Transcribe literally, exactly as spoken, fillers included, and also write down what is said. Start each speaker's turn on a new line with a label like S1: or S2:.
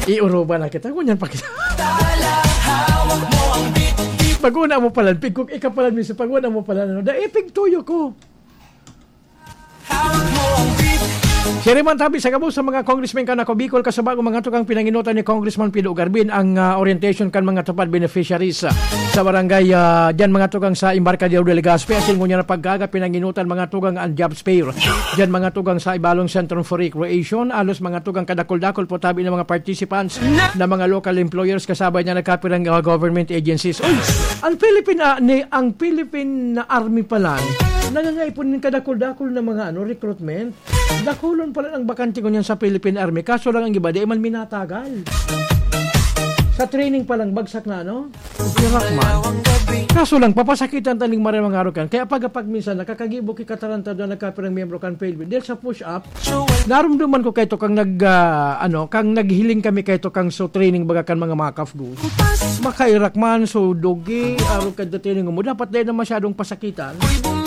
S1: Iuruba na kita. Kunyan pa kita. Pag-una mo pala, pigkok ikapalan mo sa pag-una mo pala, no? Daipig tuyo ko. Siri man tabi sa kabus sa mga congressmen kan ako Bicol kasabag mga tukang pinanginutan ni Congressman Pido Garbin ang uh, orientation kan mga tupad beneficiaries uh, sa barangay uh, diyan mga tukang sa Embarcadero de Legazpi asin ngunya na paggaga pinanginutan mga tukang ang jobs fair diyan mga tukang sa Ibalong Centrum for Recreation alos mga tukang kadakol-dakol po tabi ng mga participants na mga local employers kasabay niya nagkapirang uh, government agencies. Oy, ang Philippine uh, ni ang Philippine uh, Army pala nangangaipon ng kadakol-dakol na mga ano recruitment. Dakulon pala ang bakante ko niyan sa Philippine Army. Kaso lang ang iba, di man minatagal. Sa training pa lang, bagsak na, no? Man. Kaso lang, papasakitan taning maraming araw kan. Kaya pag-apag minsan, nakakagibo ki kataranta doon nagkapirang miyembro kan Philippine. Dahil sa push-up, narumduman ko kayo kang nag, uh, ano, kang naghiling kami kayo kang so training baga kan mga makaf go. Makairak man, so dogi, araw ka training mo. Dapat dahil na masyadong pasakitan.